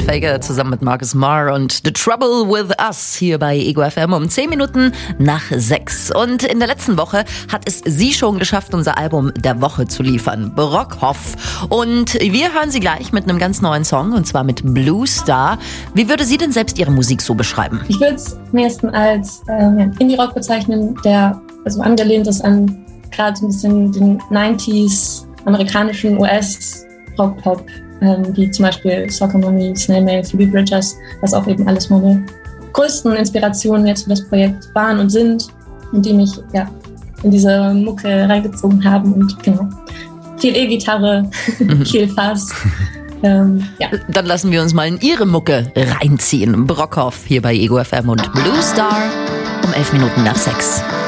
Fager zusammen mit Marcus Marr und The Trouble With Us hier bei Ego FM um 10 Minuten nach 6. Und in der letzten Woche hat es sie schon geschafft, unser Album der Woche zu liefern, Brockhoff. Und wir hören sie gleich mit einem ganz neuen Song, und zwar mit Blue Star. Wie würde sie denn selbst ihre Musik so beschreiben? Ich würde es am ehesten als Indie-Rock bezeichnen, der also angelehnt ist an gerade so ein bisschen den 90s amerikanischen US-Rock-Pop, wie zum Beispiel Soccer Mommy, Snail Mail, Phoebe Bridgers, was auch eben alles meine größten Inspirationen jetzt für das Projekt waren und sind und die mich in diese Mucke reingezogen haben. Und genau, viel E-Gitarre, viel Fass. Dann lassen wir uns mal in ihre Mucke reinziehen. Brockhoff hier bei Ego FM und Blue Star um 11 Minuten nach 6.